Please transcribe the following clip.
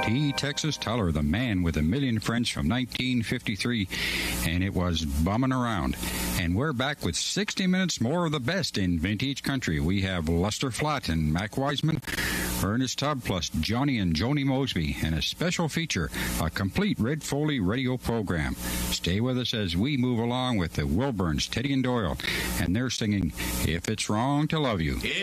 T. Texas Tuller, the man with a million friends from 1953, and it was bumming around. And we're back with 60 minutes more of the best in vintage country. We have Lester Flatt and Mac Wiseman, Ernest Tubb, plus Johnny and Joni Mosby, and a special feature, a complete Red Foley radio program. Stay with us as we move along with the Wilburns, Teddy and Doyle, and they're singing If It's Wrong to Love You.